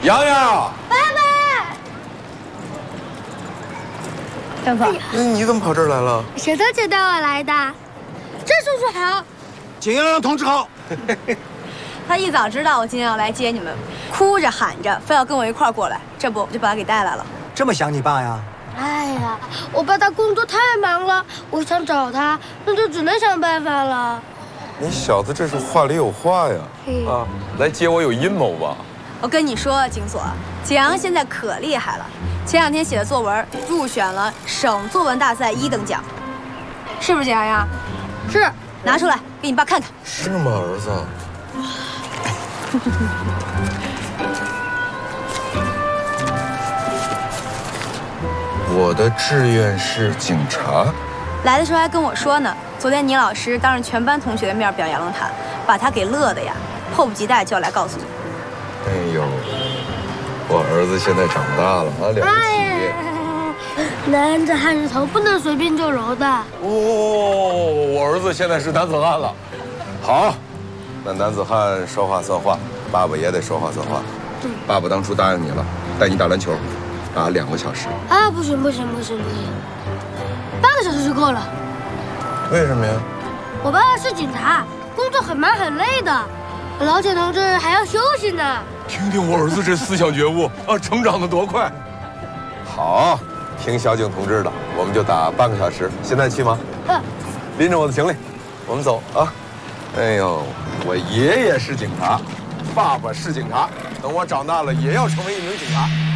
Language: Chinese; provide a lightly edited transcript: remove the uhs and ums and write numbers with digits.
洋洋， 爸爸， 大哥， 你怎么跑这儿来了？ 石头姐带我来的。郑叔叔好， 景洋洋同志好。 他一早知道我今天要来接你们，哭着喊着非要跟我一块儿过来，这不我就把他给带来了。 这么想你爸呀？ 哎呀，我爸他工作太忙了，我想找他，那就只能想办法了。 你小子这是话里有话呀！啊，来接我有阴谋吧？ 我跟你说，景所，景阳现在可厉害了，前2天写的作文入选了省作文大赛1等奖，是不是景阳阳？ 是， 拿出来给你爸看看。 是吗，儿子？我的志愿是警察。 来的时候还跟我说呢，昨天你老师当着全班同学的面表扬了他，把他给乐的呀，迫不及待就要来告诉你。 哎呦，我儿子现在长大了啊，了不起！ 男子汉子头不能随便就揉的。 哦，我儿子现在是男子汉了。好，那男子汉说话算话，爸爸也得说话算话。爸爸当初答应你了，带你打篮球，打2个小时。 啊，不行，8个小时就够了。 为什么呀？ 我爸爸是警察，工作很忙很累的，老铁同志还要休息呢。 听听我儿子这思想觉悟啊，成长得多快！好，听小景同志的，我们就打半个小时。现在去吗？拎着我的行李，我们走啊！哎呦，我爷爷是警察，爸爸是警察，等我长大了也要成为一名警察。